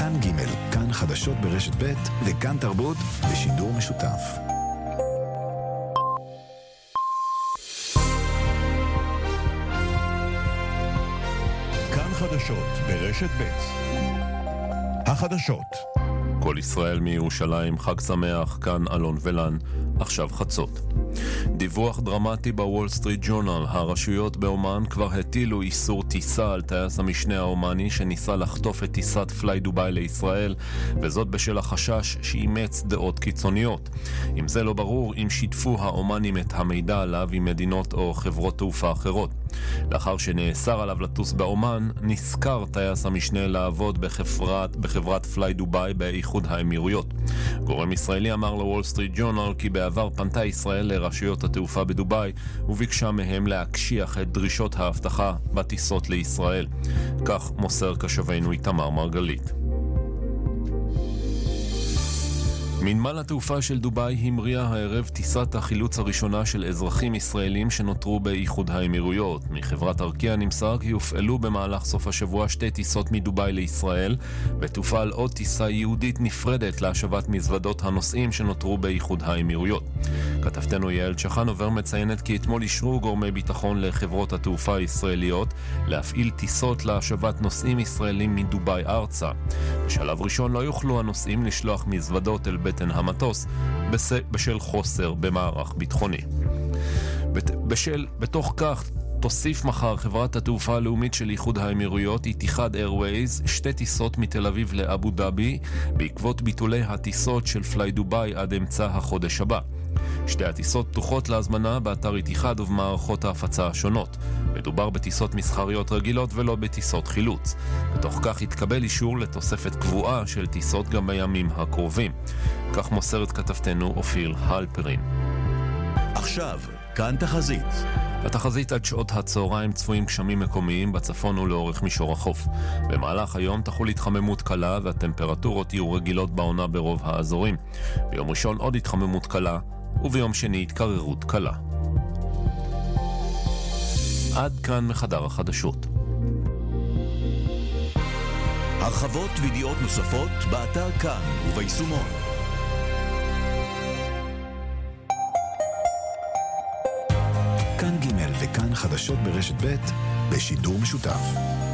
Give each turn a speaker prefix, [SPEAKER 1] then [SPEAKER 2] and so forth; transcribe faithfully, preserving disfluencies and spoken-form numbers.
[SPEAKER 1] כאן ג', כאן חדשות ברשת ב' וכאן תרבות בשידור משותף.
[SPEAKER 2] כאן חדשות ברשת ב'. החדשות. כל ישראל מירושלים, חג שמח, כאן אלון ולן, עכשיו חצות. דיווח דרמטי בוול סטריט ג'ורנל, הרשויות באומן כבר הטילו איסור טיסה על טייס המשנה האומני שניסה לחטוף את טיסת פליי דובאי לישראל, וזאת בשל החשש שאימץ דעות קיצוניות. אם זה לא ברור, אם שיתפו האומנים את המידע עליו עם מדינות או חברות תעופה אחרות. לאחר שנאסר עליו לטוס באומן, נזכר טייס המשנה לעבוד בחברת, בחברת פליי דובאי באיחוד האמירויות. גורם ישראלי אמר לוול סטריט ג'ורנל כי בעבר פנתה ישראל לרשויות התעופה בדובאי וביקשה מהם להקשיח את דרישות האבטחה בטיסות לישראל. כך מוסר קשבנו איתמר מרגלית. מנמל התעופה של דובאי המריאה הערב טיסת החילוץ הראשונה של אזרחים ישראלים שנותרו באיחוד האמירויות. מחברת ארקיע נמסר כי הופעלו במהלך סוף השבוע שתי טיסות מדובאי לישראל, ותופעל עוד טיסה יהודית נפרדת להשבת מזוודות הנוסעים שנותרו באיחוד האמירויות. כתבתנו יעל צ'חנובר מציינת כי אתמול אישרו גורמי ביטחון לחברות התעופה הישראליות להפעיל טיסות להשבת נוסעים ישראלים מדובאי ארצה. בשלב ראשון לא יוכלו הנוסעים לשלוח מזוודות אל בטן המטוס בשל חוסר במערך ביטחוני. בשל, בתוך כך תוסיף מחר חברת התעופה הלאומית של איחוד האמירויות, איתיחאד איירווייז, שתי טיסות מתל אביב לאבו דאבי בעקבות ביטולי הטיסות של פליי דובאי עד אמצע החודש הבא. שתי הטיסות פתוחות להזמנה באתר איתיחאד ובמערכות ההפצה השונות. מדובר בטיסות מסחריות רגילות ולא בטיסות חילוץ. בתוך כך התקבל אישור לתוספת קבועה של טיסות גם בימים הקרובים. כך מוסרת כתבתנו אופיר הלפרין.
[SPEAKER 3] עכשיו, כאן תחזית.
[SPEAKER 2] בתחזית עד שעות הצהריים צפויים גשמים מקומיים בצפון ולאורך מישור החוף. במהלך היום תחול התחממות קלה והטמפרטורות יהיו רגילות בעונה ברוב האזורים. ביום ראשון עוד התחממות קלה וביום שני התקררות קלה. עד כאן מחדר החדשות.
[SPEAKER 3] הרחבות וידיעות נוספות באתר כאן וביישומון.
[SPEAKER 1] כאן ג' וכאן חדשות ברשת ב' בשידור משותף.